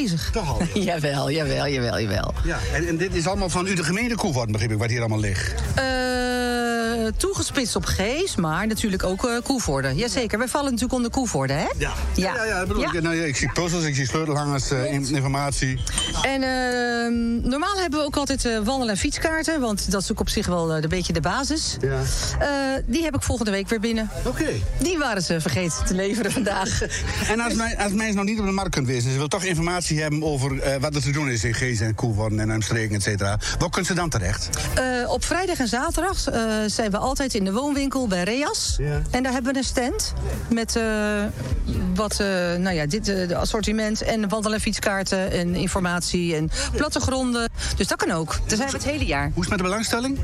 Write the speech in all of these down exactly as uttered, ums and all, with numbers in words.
bezig. Toch al? Ja. jawel, jawel, jawel, jawel. Ja, en, en dit is allemaal van u de gemeente Koevoorden, begrijp ik, wat hier allemaal ligt. Uh, toegespitst op Gees, maar natuurlijk ook uh, Koevoorden. Jazeker, wij vallen natuurlijk onder Koevoorden, hè? Ja, ja, ja, ja, ja, bedoel, ja. Ik, nou, ja ik zie puzzels, ik zie sleutelhangers, uh, informatie. En uh, normaal hebben we ook altijd uh, wandel- en fietskaarten, want dat is ook op zich wel uh, een beetje de basis. Ja. Uh, die heb ik volgende week weer binnen. Oké. Okay. Die waren ze vergeten te leveren vandaag. En als, mij, als mensen nog niet op de markt kunt wezen, ze wil toch informatie hebben over uh, wat er te doen is in Gees en Koevoorden en omstreken, et cetera. Waar kunnen ze dan terecht? Uh, op vrijdag en zaterdag uh, zijn we altijd in de woonwinkel bij Reas. Ja. En daar hebben we een stand met uh, wat, uh, nou ja, dit uh, de assortiment en wandel- en fietskaarten en informatie en plattegronden. Dus dat kan ook. Daar zijn we het hele jaar. Hoe is het met de belangstelling?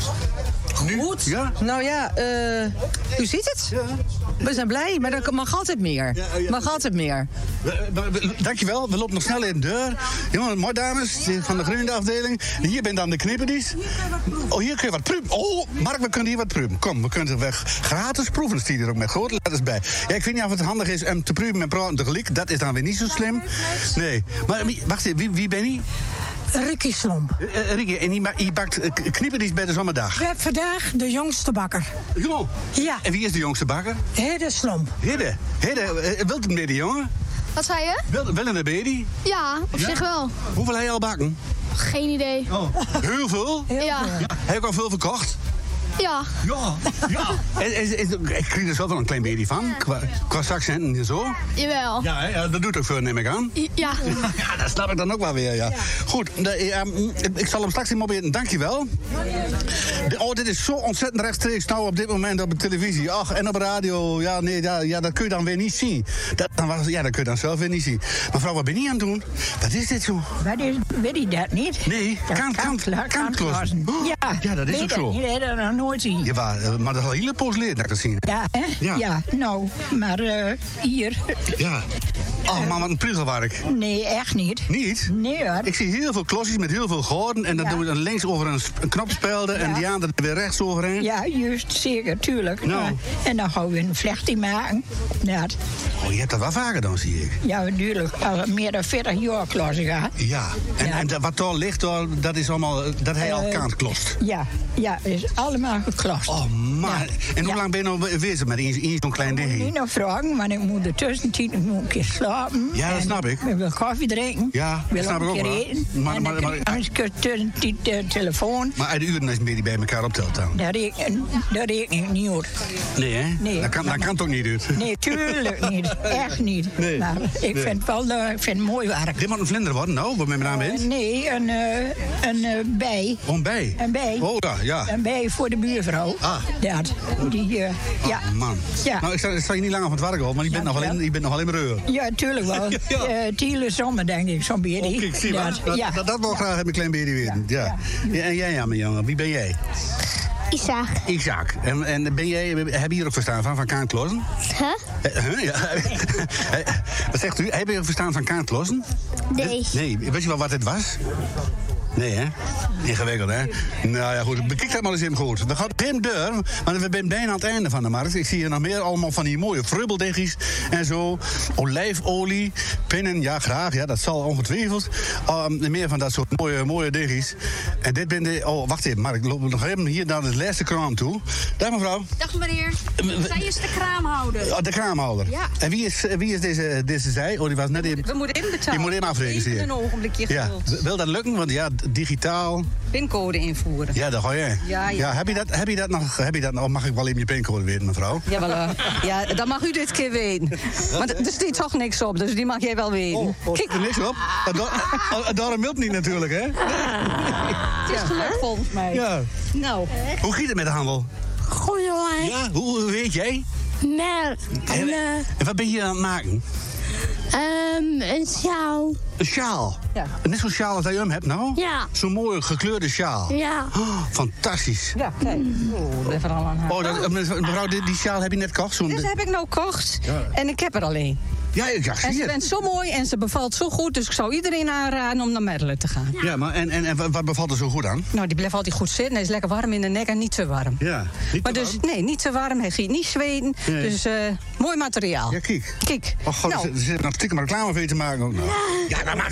Goed. Ja? Nou ja, uh, u ziet het. Ja. We zijn blij, maar er mag altijd meer. Ja, ja. Mag altijd meer. We, we, we, dankjewel, we lopen nog snel in de deur. Jongen, mooi dames van de groene afdeling. Hier ben dan de knipperdies. Oh, hier kun je wat proeven. Oh, Mark, we kunnen hier wat proeven. Kom, we kunnen weg gratis proeven. Dat zie je er ook met grote letters bij. Ja, ik weet niet of het handig is om te proeven met praten tegelijk. Dat is dan weer niet zo slim. Nee. Maar wacht even, wie, wie ben je? Ricky Slomp. Uh, Ricky, en je bakt uh, knipperdies bij de zomerdag? We hebben vandaag de jongste bakker. Jo. Ja. En wie is de jongste bakker? Hidde Slomp. Hidde. Hidde, uh, wilt het midden, jongen? Wat zei je? Wil, wil een baby? Ja, op ja? zich wel. Hoeveel heb je al bakken? Geen idee. Oh. Heel veel? Heel ja. Veel. Ja. Heb je al veel verkocht? Ja. Ja, ja. En, en, en, ik kreeg er zelf wel een klein beetje van, qua, qua accenten en zo. Jawel. Ja, ja, dat doet ook veel, neem ik aan. Ja. Ja, dat snap ik dan ook wel weer, ja. ja. Goed, de, ja, ik zal hem straks in opeten. Dankjewel. De, oh, dit is zo ontzettend rechtstreeks nou op dit moment op de televisie. Ach, en op radio. Ja, nee, ja, ja, dat kun je dan weer niet zien. Dat, dan was, ja, dat kun je dan zelf weer niet zien. Mevrouw, wat ben je aan het doen? Wat is dit zo? Wat is, weet je dat niet? Nee, kantklossen. Oh, ja, ja, dat is ook zo. Nee, dat nog nooit zien. Ja, maar, maar dat is al een hele poos leer dat ik dat zie. Ja, hè? Ja. ja, nou, maar uh, hier. Ja. Oh, maar wat een priegelwerk. Nee, echt niet. Niet? Nee hoor. Ik zie heel veel klosjes met heel veel gorden. En dan ja. doen we dan links over een, een knop spelden. Ja. En die andere weer rechts overheen. Ja, juist, zeker, tuurlijk. Nou. Uh, en dan gaan we een vlechting maken. Ja. Oh, je hebt dat wel vaker dan, zie ik. Ja, natuurlijk. Al meer dan veertig jaar klossen gehad. Ja. En, ja. en wat daar ligt, dat is allemaal, dat hij uh, al kantklost. Ja, ja, is allemaal geklost. Oh, man. Ja. En hoe ja. lang ben je nou bezig met zo'n klein ding? Ik moet niet nog vragen, maar ik moet er tussentijd ik moet een keer slapen. Ja, dat snap ik. Ik wil koffie drinken. Ja, dat snap ik ook wel. Maar, maar, maar, anders kun je tussentijd de telefoon. Maar uit de uren is meer die bij elkaar optelt dan? Dat reken, dat reken ik niet uit. Nee, hè? Nee. Dat kan, dat kan toch niet uit? Nee, tuurlijk niet. Echt niet. Nee. Maar ik nee. vind het wel uh, ik vind het mooi werk. Dit moet een vlinder worden, nou, wat met mijn naam is? Uh, nee, een, uh, een uh, bij. Oh, een bij? Een bij. Oh, ja, ja. Een bij voor de buurvrouw. Ah. Dat. Die, uh, oh, ja. man. Ja. Nou, ik sta, ik sta je niet lang van het werk op, maar je bent, ja, nog, wel in, je bent nog wel in mijn reur. Ja, tuurlijk wel. ja. uh, Tiele zomer, denk ik, zo'n beetje. Oh, kijk, zie je dat, dat, ja. dat, dat wil ik ja. graag een klein beetje weten. Ja. Ja. Ja. Ja, en jij, ja, mijn jongen, wie ben jij? Isaac. Isaac. En, en ben jij, heb je hier ook verstaan van, van kantklossen? Huh? Huh? Ja. Wat zegt u? Heb je ook verstaan van kantklossen? Nee. Nee. Weet je wel wat het was? Nee, hè? Ingewikkeld, hè? Nou ja, goed. Bekijk dat maar eens even goed. We gaan geen deur, maar we zijn bijna aan het einde van de markt. Ik zie hier nog meer allemaal van die mooie frubbeldiggies en zo. Olijfolie, pinnen, ja, graag. Ja, dat zal ongetwijfeld. Um, meer van dat soort mooie, mooie diggies. En dit ben de... Oh, wacht even, Mark. Ik loop nog even hier naar de laatste kraam toe. Dag, mevrouw. Dag, meneer. Zij is de kraamhouder. Oh, de kraamhouder. Ja. En wie is, wie is deze, deze zij? Oh, die was net even... We moeten even betalen. Je moet even afrekenen, zie je. Even een ogenblikje geduld. Ja. Wil dat lukken? Want ja, digitaal... Pincode invoeren. Ja, dat ga je. Ja, ja. ja heb, je dat, heb je dat nog? Heb je dat nog? Mag ik wel even je pincode weten, mevrouw? Jawel, uh, ja, dat mag u dit keer weten. Maar er staat toch niks op, dus die mag jij wel weten. Oh, oh, Kijk. Er niks op? Daarom wilt niet natuurlijk, hè? Het is gelukt volgens mij. Ja. Nou. Hoe gaat het met de handel? Goeie lijn. Ja, hoe, hoe weet jij? Melk. En, uh, en wat ben je aan het maken? Um, een sjaal. Een sjaal? Ja. Net zo'n sjaal als je hem hebt, nou? Ja. Zo'n mooie gekleurde sjaal. Ja. Oh, fantastisch. Ja, kijk. Oh, dat is vooral aan haar. Oh, dat, mevrouw, die, die sjaal heb je net gekocht? Zo'n... Dus heb ik nou gekocht. Ja. En ik heb er alleen. Ja, ik ja, zie en ze het. bent zo mooi en ze bevalt zo goed, dus ik zou iedereen aanraden om naar Merle te gaan. Ja, ja maar en, en, en wat bevalt er zo goed aan? Nou, die blijft altijd goed zitten. Hij is lekker warm in de nek en niet te warm. Ja, niet maar te dus, warm? nee, niet te warm. Hij giet niet zweten. Nee. Dus uh, mooi materiaal. Ja, kijk. Kijk. Oh god, nou. er zit nog stiekem reclame voor je te maken ook. Nou. Ja, dat mag